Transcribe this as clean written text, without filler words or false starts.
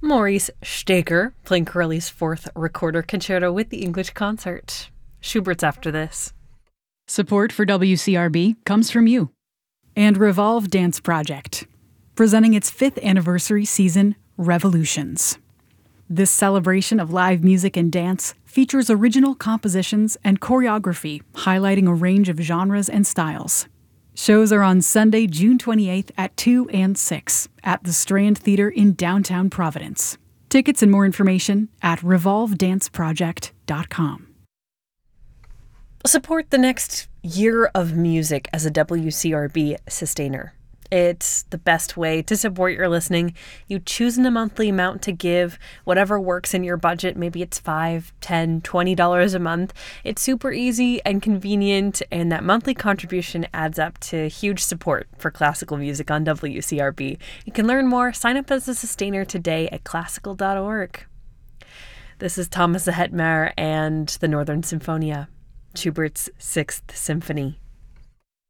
Maurice Staker playing Corelli's fourth recorder concerto with the English Concert. Schubert's after this. Support for WCRB comes from you. And Revolve Dance Project, presenting its 5th anniversary season, Revolutions. This celebration of live music and dance features original compositions and choreography highlighting a range of genres and styles. Shows are on Sunday, June 28th at 2 and 6 at the Strand Theater in downtown Providence. Tickets and more information at revolvedanceproject.com. Support the next year of music as a WCRB sustainer. It's the best way to support your listening. You choose a monthly amount to give, whatever works in your budget. Maybe it's $5, $10, $20 a month. It's super easy and convenient, and that monthly contribution adds up to huge support for classical music on WCRB. You can learn more. Sign up as a sustainer today at classical.org. This is Thomas Hetmar and the Northern Symphonia, Schubert's 6th Symphony.